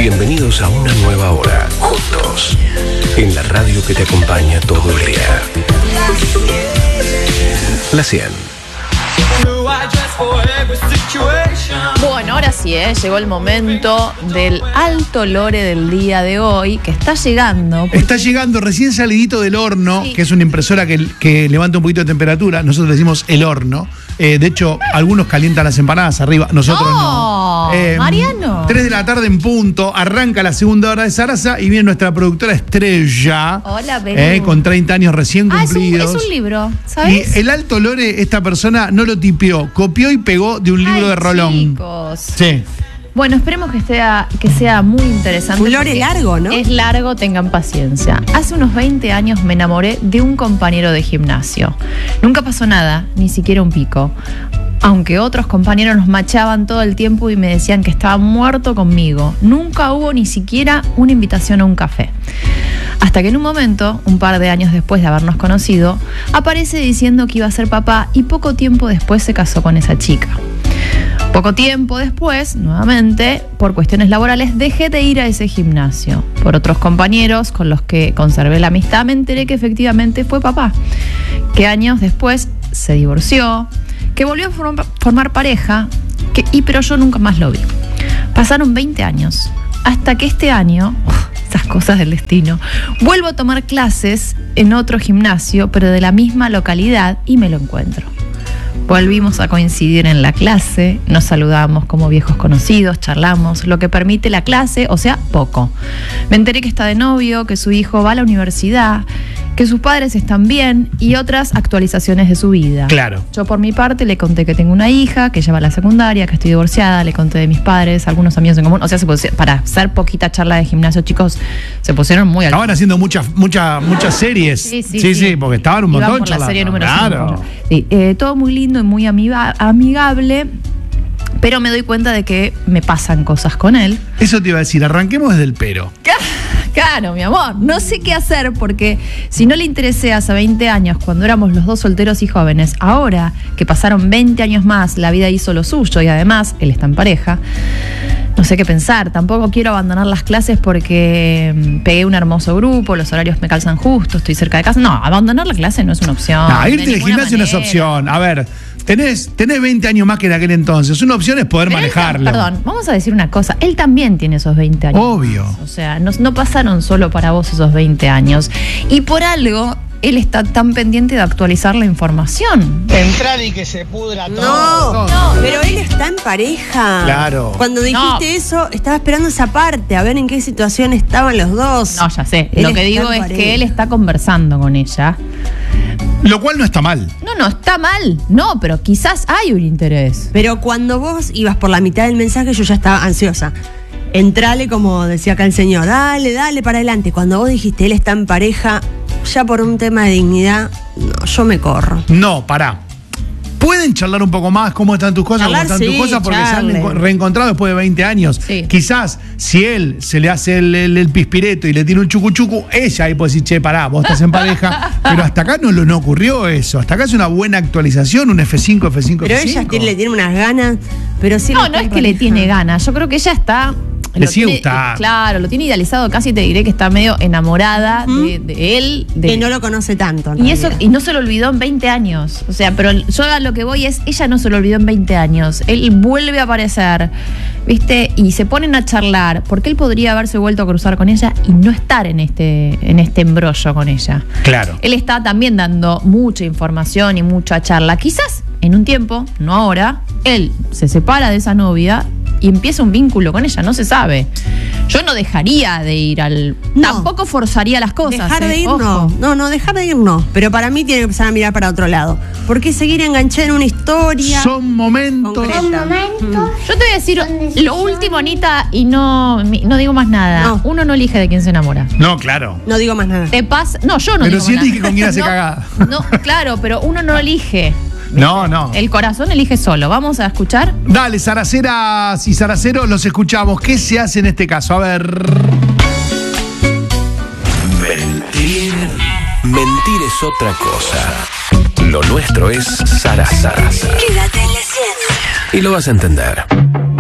Bienvenidos a una nueva hora, juntos, en la radio que te acompaña todo el día. La 100. Bueno, ahora sí, llegó el momento del alto lore del día de hoy, que está llegando. Está llegando recién salidito del horno, sí, que es una impresora que levanta un poquito de temperatura. Nosotros decimos el horno. De hecho, algunos calientan las empanadas arriba, nosotros no. Mariano. 3 de la tarde en punto, arranca la segunda hora de Sarasa y viene nuestra productora estrella. Hola, Belén. Con 30 años recién cumplidos. Es un libro, ¿sabes? Y el alto lore, esta persona no lo tipió, copió y pegó de un libro de Rolón. Chicos. Sí. Bueno, esperemos que sea muy interesante. Un lore largo, ¿no? Es largo, tengan paciencia. Hace unos 20 años me enamoré de un compañero de gimnasio. Nunca pasó nada, ni siquiera un pico. Aunque otros compañeros nos machaban todo el tiempo y me decían que estaba muerto conmigo. Nunca hubo ni siquiera una invitación a un café. Hasta que en un momento, un par de años después de habernos conocido, aparece diciendo que iba a ser papá y poco tiempo después se casó con esa chica. Poco tiempo después, nuevamente, por cuestiones laborales, dejé de ir a ese gimnasio. Por otros compañeros con los que conservé la amistad, me enteré que efectivamente fue papá. Que años después se divorció, que volvió a formar pareja, pero yo nunca más lo vi. Pasaron 20 años, hasta que este año, esas cosas del destino, vuelvo a tomar clases en otro gimnasio, pero de la misma localidad, y me lo encuentro. Volvimos a coincidir en la clase, nos saludamos como viejos conocidos, charlamos, lo que permite la clase, o sea, poco. Me enteré que está de novio, que su hijo va a la universidad, que sus padres están bien y otras actualizaciones de su vida. Claro. Yo por mi parte le conté que tengo una hija, que lleva a la secundaria, que estoy divorciada, le conté de mis padres, algunos amigos en común. O sea, para hacer poquita charla de gimnasio, chicos, se pusieron muy al... Estaban haciendo muchas series. Sí, porque estaban un montón por la serie número 5. Sí, todo muy lindo y muy amigable, pero me doy cuenta de que me pasan cosas con él. Eso te iba a decir, arranquemos desde el pero. Claro, mi amor, no sé qué hacer porque si no le interesé hace 20 años cuando éramos los dos solteros y jóvenes, ahora que pasaron 20 años más, la vida hizo lo suyo y además él está en pareja, no sé qué pensar. Tampoco quiero abandonar las clases porque pegué un hermoso grupo, los horarios me calzan justo, estoy cerca de casa. No, abandonar la clase no es una opción. No, irte del gimnasio no es opción. A ver, tenés 20 años más que en aquel entonces. Una opción es poder manejarlo. Perdón, vamos a decir una cosa. Él también tiene esos 20 años. Obvio. O sea, no pasaron solo para vos esos 20 años. Y por algo... él está tan pendiente de actualizar la información. Entrar y que se pudra todo. No, pero él está en pareja. Claro. Cuando dijiste eso, estaba esperando esa parte, a ver en qué situación estaban los dos. No, ya sé. Él Lo que digo es que él está conversando con ella. Lo cual no está mal. No está mal. No, pero quizás hay un interés. Pero cuando vos ibas por la mitad del mensaje, yo ya estaba ansiosa. Entrale, como decía acá el señor, dale para adelante. Cuando vos dijiste, él está en pareja, ya por un tema de dignidad, no, yo me corro. No, pará. ¿Pueden charlar un poco más cómo están tus cosas? Charlar, ¿Cómo están tus cosas? Porque charle. se han reencontrado después de 20 años. Sí. Quizás, si él se le hace el pispireto y le tiene un chucuchucu, ella ahí puede decir, che, pará, vos estás en pareja. Pero hasta acá no ocurrió eso. Hasta acá es una buena actualización, un F5. Pero ella le tiene unas ganas, pero sí. No es que le tiene ganas. Yo creo que ella está... Le sigue gustando. Claro, lo tiene idealizado. Casi te diré que está medio enamorada de él. Que no lo conoce tanto. Y no se lo olvidó en 20 años. O sea, pero yo a lo que voy es, ella no se lo olvidó en 20 años. Él vuelve a aparecer, ¿viste? Y se ponen a charlar, porque él podría haberse vuelto a cruzar con ella y no estar en este embrollo con ella. Claro. Él está también dando mucha información y mucha charla. Quizás en un tiempo, no ahora, él se separa de esa novia y empieza un vínculo con ella, no se sabe. Yo no dejaría de ir al... No. Tampoco forzaría las cosas. Dejar de ir Ojo. no, dejar de ir no. Pero para mí tiene que empezar a mirar para otro lado. ¿Por qué seguir enganchada en una historia? Son momentos. concreta? Yo te voy a decir lo último, Anita, y no digo más nada. No. Uno no elige de quién se enamora. No, claro. No digo más nada. Te pasa... No, yo no Pero digo si más elige nada. con quién hace No, cagada. No, claro, pero uno no elige. No. El corazón elige solo. Vamos a escuchar. Dale, zaraceras y zaraceros, los escuchamos. ¿Qué se hace en este caso? A ver. Mentir es otra cosa. Lo nuestro es Sarasa. Quédate en la 100. Y lo vas a entender.